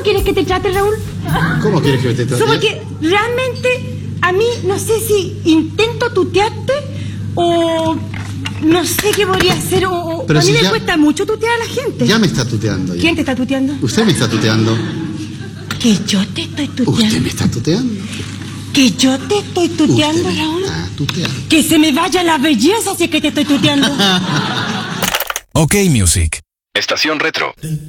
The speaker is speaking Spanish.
¿Cómo quieres que te trate, Raúl? ¿Cómo quieres que te trate? Porque realmente a mí no sé si intento tutearte o no sé qué podría hacer o Pero a mí si me ya- cuesta mucho tutear a la gente. Ya me está tuteando. Ya. ¿Quién te está tuteando? Usted me está tuteando. Que yo te estoy tuteando. Usted me está tuteando. Que yo te estoy tuteando, Usted me Raúl. está tuteando. Que se me vaya la belleza si es que te estoy tuteando. OK Music. Estación Retro.